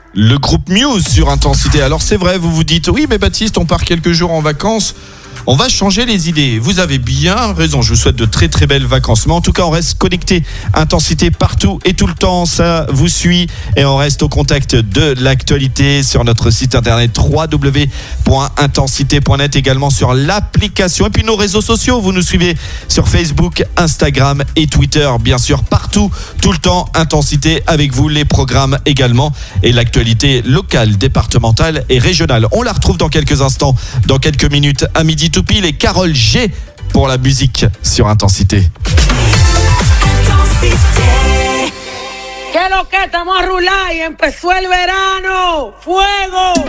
Le groupe Muse sur Intensité. Alors c'est vrai, vous vous dites, oui mais Baptiste, on part quelques jours en vacances, on va changer les idées. Vous avez bien raison, je vous souhaite de très très belles vacances. Mais en tout cas, on reste connecté, Intensité partout et tout le temps, ça vous suit. Et on reste au contact de l'actualité sur notre site internet www.intensité.net, également sur l'application. Et puis nos réseaux sociaux, vous nous suivez sur Facebook, Instagram et Twitter, bien sûr, partout, tout le temps, Intensité avec vous, les programmes également et l'actualité locale, départementale et régionale. On la retrouve dans quelques instants, dans quelques minutes, à midi tout pile, et Carole G pour la musique sur Intensité. ¿Qué lo que estamos a rular y empezó el verano? ¡Fuego!